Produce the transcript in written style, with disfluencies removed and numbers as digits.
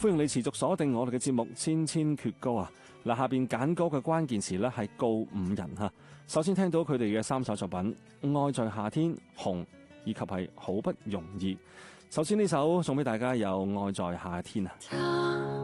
歡迎你持續鎖定我哋嘅節目《千千闕歌》啊！嗱，下邊揀歌嘅關鍵詞呢係告五人吓。首先聽到佢哋嘅3首作品《愛在夏天》、《紅》以及係《好不容易》。首先呢首送俾大家有《愛在夏天》啊。